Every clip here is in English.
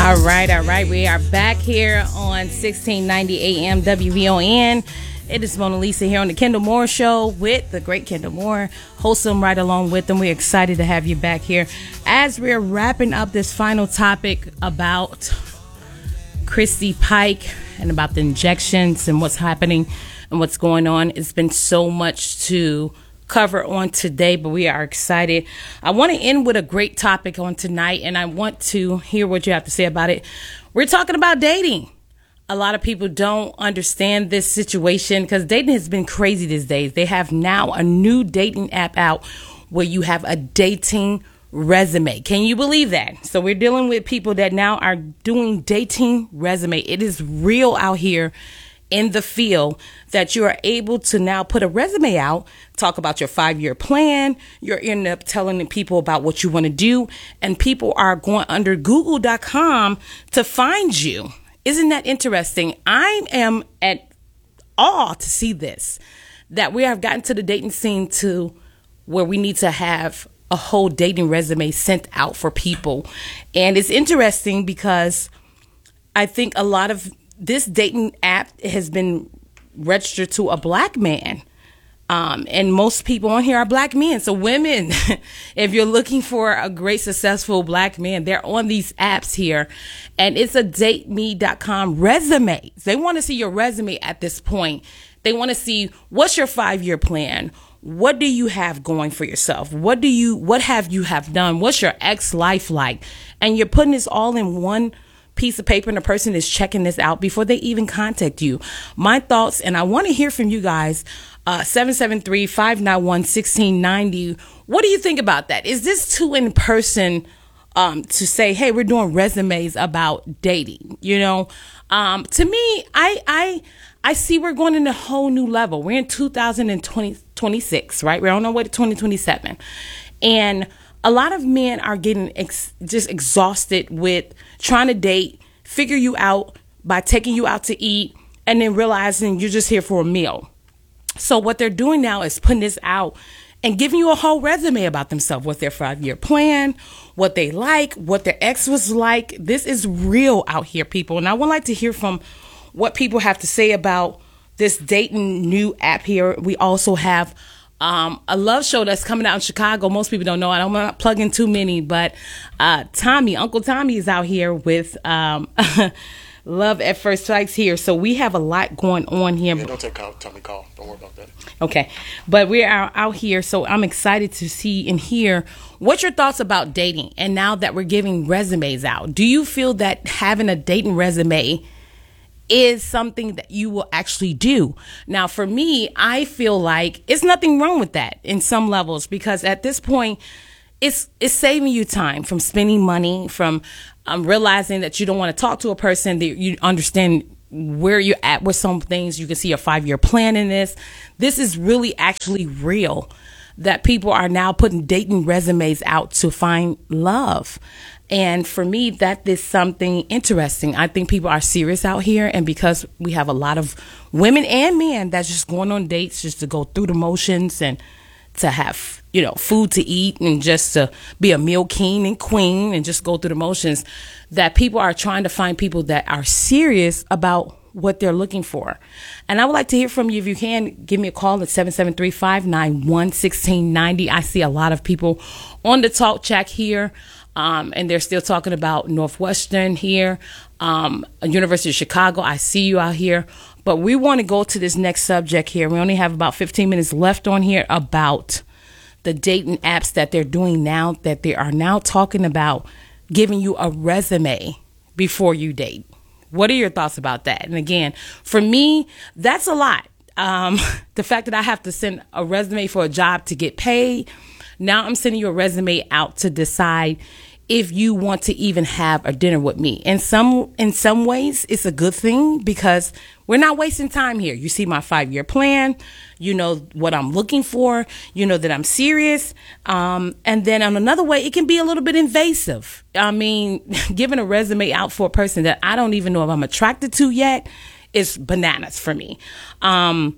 All right. We are back here on 1690 AM WVON. It is Mona Lisa here on the Kendall Moore Show with the great Kendall Moore, wholesome right along with them. We're excited to have you back here as we're wrapping up this final topic about Christy Pike and about the injections and what's happening and what's going on. It's been so much to cover on today, but we are excited. I want to end with a great topic on tonight, and I want to hear what you have to say about it. We're talking about dating. A lot of people don't understand this situation because dating has been crazy these days. They have now a new dating app out where you have a dating resume. Can you believe that? So we're dealing with people that now are doing dating resume. It is real out here in the field that you are able to now put a resume out, talk about your 5-year plan. You're end up telling people about what you want to do, and people are going under google.com to find you. Isn't that interesting? I am at awe to see this, that we have gotten to the dating scene to where we need to have a whole dating resume sent out for people. And it's interesting because I think a lot of this dating app has been registered to a black man. And most people on here are black men. So women, if you're looking for a great, successful black man, they're on these apps here. And it's a dateme.com resume. They want to see your resume at this point. They want to see what's your 5-year plan. What do you have going for yourself? What have you done? What's your ex life like? And you're putting this all in one piece of paper, and the person is checking this out before they even contact you. My thoughts, and I want to hear from you guys, 773-591-1690. What do you think about that? Is this too in person to say, hey, we're doing resumes about dating? You know, to me, I see we're going in a whole new level. We're in 2026, right? We're on our way to 2027. And a lot of men are getting just exhausted with trying to date, figure you out by taking you out to eat, and then realizing you're just here for a meal. So what they're doing now is putting this out and giving you a whole resume about themselves, what their 5-year plan, what they like, what their ex was like. This is real out here, people. And I would like to hear from what people have to say about this dating new app here. We also have a love show that's coming out in Chicago. Most people don't know. I'm not plugging too many, but Uncle Tommy is out here with Love at First Sight here. So we have a lot going on here. Yeah, don't take Tommy call. Don't worry about that. Okay. But we are out here, so I'm excited to see and hear what's your thoughts about dating. And now that we're giving resumes out, do you feel that having a dating resume is something that you will actually do? Now, for me, I feel like it's nothing wrong with that in some levels, because at this point, it's saving you time from spending money, from realizing that you don't want to talk to a person, that you understand where you're at with some things. You can see a 5-year plan in this. This is really actually real, that people are now putting dating resumes out to find love. And for me, that is something interesting. I think people are serious out here. And because we have a lot of women and men that's just going on dates just to go through the motions and to have, you know, food to eat and just to be a meal king and queen and just go through the motions, that people are trying to find people that are serious about what they're looking for. And I would like to hear from you. If you can, give me a call at 773-591-1690. I see a lot of people on the talk chat here. And they're still talking about Northwestern here, University of Chicago. I see you out here. But we want to go to this next subject here. We only have about 15 minutes left on here about the dating apps that they're doing now, that they are now talking about giving you a resume before you date. What are your thoughts about that? And again, for me, that's a lot. The fact that I have to send a resume for a job to get paid. Now I'm sending you a resume out to decide if you want to even have a dinner with me. In some ways, it's a good thing because we're not wasting time here. You see my 5-year plan. You know what I'm looking for. You know that I'm serious. And then on another way, it can be a little bit invasive. I mean, giving a resume out for a person that I don't even know if I'm attracted to yet is bananas for me.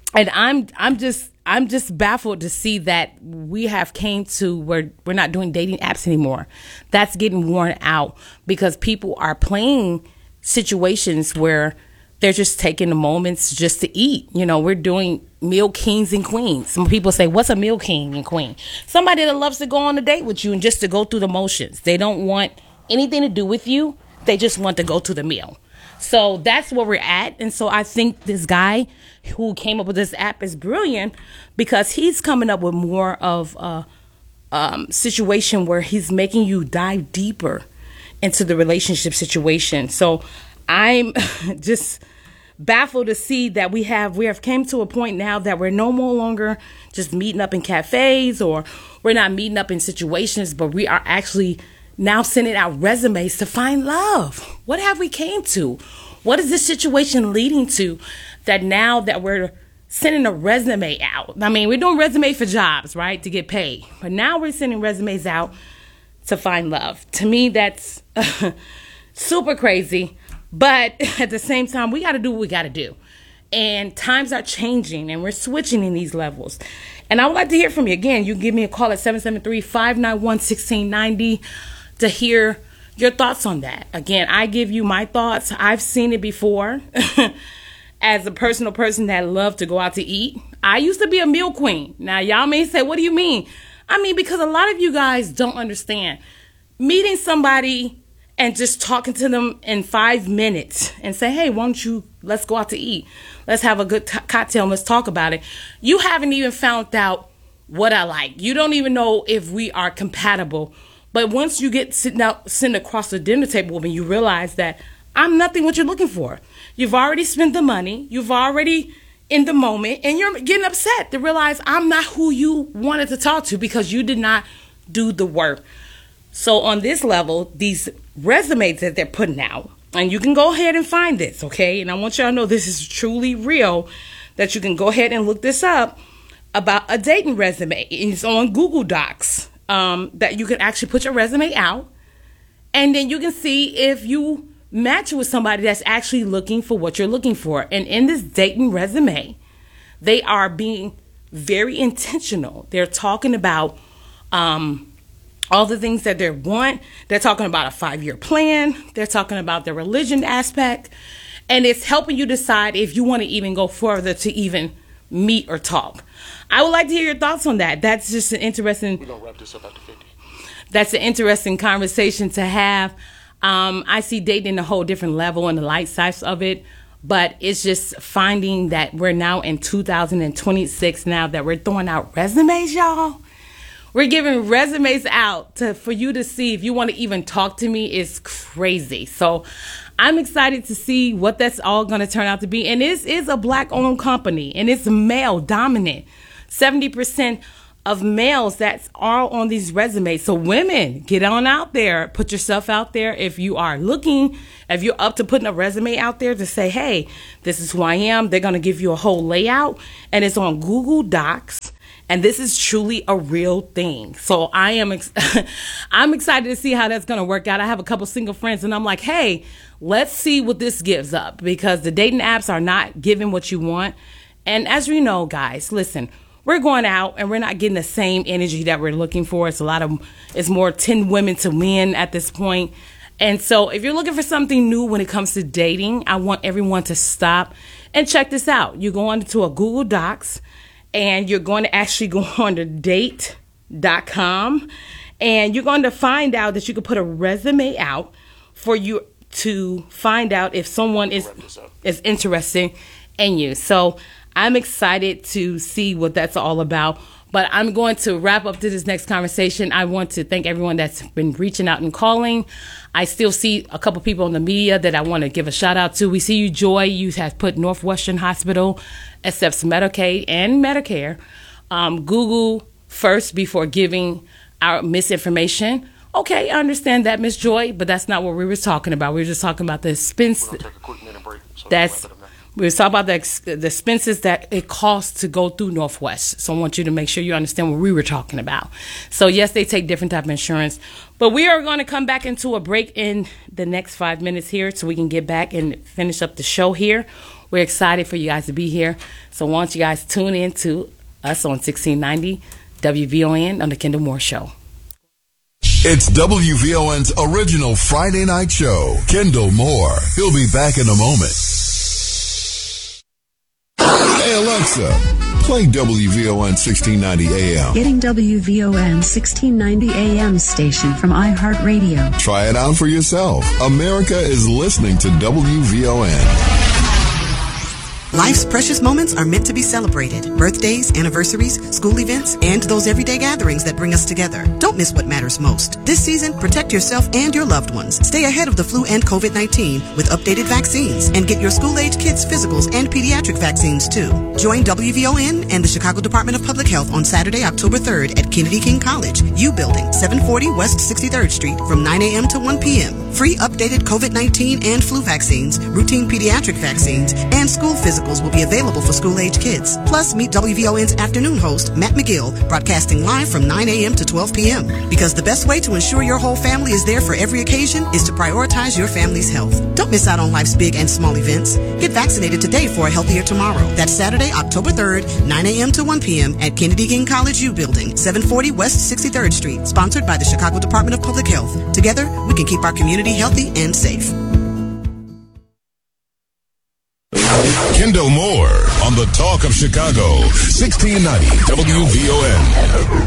And I'm just baffled to see that we have came to where we're not doing dating apps anymore. That's getting worn out because people are playing situations where they're just taking the moments just to eat. You know, we're doing meal kings and queens. Some people say, what's a meal king and queen? Somebody that loves to go on a date with you and just to go through the motions. They don't want anything to do with you. They just want to go to the meal. So that's where we're at. And so I think this guy who came up with this app is brilliant because he's coming up with more of a situation where he's making you dive deeper into the relationship situation. So I'm just baffled to see that we have came to a point now that we're no more longer just meeting up in cafes, or we're not meeting up in situations, but we are actually now sending out resumes to find love. What have we came to? What is this situation leading to that now that we're sending a resume out? I mean, we're doing resume for jobs, right, to get paid. But now we're sending resumes out to find love. To me, that's super crazy. But at the same time, we got to do what we got to do. And times are changing and we're switching in these levels. And I would like to hear from you. Again, you can give me a call at 773-591-1690 to hear your thoughts on that. Again, I give you my thoughts. I've seen it before. As a personal person that loved to go out to eat, I used to be a meal queen. Now, y'all may say, what do you mean? I mean, because a lot of you guys don't understand. Meeting somebody and just talking to them in 5 minutes and say, hey, why don't you, let's go out to eat. Let's have a good cocktail and let's talk about it. You haven't even found out what I like. You don't even know if we are compatible. But once you get sitting across the dinner table with me, you realize that I'm nothing what you're looking for. You've already spent the money. You've already in the moment, and you're getting upset to realize I'm not who you wanted to talk to because you did not do the work. So on this level, these resumes that they're putting out, and you can go ahead and find this, okay? And I want y'all to know this is truly real, that you can go ahead and look this up about a dating resume. It's on Google Docs. That you can actually put your resume out, and then you can see if you match with somebody that's actually looking for what you're looking for. And in this dating resume, they are being very intentional. They're talking about all the things that they want. They're talking about a 5-year plan. They're talking about the religion aspect. And it's helping you decide if you want to even go further to even meet or talk. I would like to hear your thoughts on that. That's just an interesting. We're gonna wrap this up after 50. That's an interesting conversation to have. I see dating a whole different level and the light sides of it, but it's just finding that we're now in 2026 now that we're throwing out resumes, y'all. We're giving resumes out for you to see if you want to even talk to me. Is crazy. So I'm excited to see what that's all going to turn out to be. And this is a Black-owned company, and it's male dominant. 70% of males that are on these resumes. So women, get on out there. Put yourself out there. If you are looking, if you're up to putting a resume out there to say, hey, this is who I am. They're going to give you a whole layout, and it's on Google Docs. And this is truly a real thing. So I am I'm excited to see how that's going to work out. I have a couple single friends, and I'm like, hey, let's see what this gives up, because the dating apps are not giving what you want. And as we know, guys, listen, we're going out and we're not getting the same energy that we're looking for. It's more 10 women to men at this point. And so if you're looking for something new when it comes to dating, I want everyone to stop and check this out. You go onto a Google Docs, and you're going to actually go on to date.com, and you're going to find out that you can put a resume out for you to find out if someone is interested in you. So I'm excited to see what that's all about. But I'm going to wrap up to this next conversation. I want to thank everyone that's been reaching out and calling. I still see a couple people in the media that I want to give a shout out to. We see you, Joy. You have put Northwestern Hospital accepts Medicaid and Medicare. Google first before giving our misinformation. Okay, I understand that, Miss Joy, but that's not what we were talking about. We were just talking about the expense. We're gonna take a quick minute break. So We were talking about the expenses that it costs to go through Northwest. So I want you to make sure you understand what we were talking about. So yes, they take different type of insurance, but we are going to come back into a break in the next 5 minutes here so we can get back and finish up the show here. We're excited for you guys to be here. So why don't you guys tune in to us on 1690 WVON on the Kendall Moore Show. It's WVON's original Friday night show, Kendall Moore. He'll be back in a moment. Hey, Alexa, play WVON 1690 AM. Getting WVON 1690 AM station from iHeartRadio. Try it out for yourself. America is listening to WVON. Life's precious moments are meant to be celebrated. Birthdays, anniversaries, school events, and those everyday gatherings that bring us together. Don't miss what matters most. This season, protect yourself and your loved ones. Stay ahead of the flu and COVID-19 with updated vaccines and get your school-age kids' physicals and pediatric vaccines too. Join WVON and the Chicago Department of Public Health on Saturday, October 3rd at Kennedy King College, U Building, 740 West 63rd Street from 9 a.m. to 1 p.m. Free updated COVID-19 and flu vaccines, routine pediatric vaccines, and school physicals will be available for school-age kids. Plus, meet WVON's afternoon host, Matt McGill, broadcasting live from 9 a.m. to 12 p.m. Because the best way to ensure your whole family is there for every occasion is to prioritize your family's health. Don't miss out on life's big and small events. Get vaccinated today for a healthier tomorrow. That's Saturday, October 3rd, 9 a.m. to 1 p.m. at Kennedy King College U Building, 740 West 63rd Street, sponsored by the Chicago Department of Public Health. Together, we can keep our community healthy and safe. Kendall Moore on the Talk of Chicago, 1690 WVON.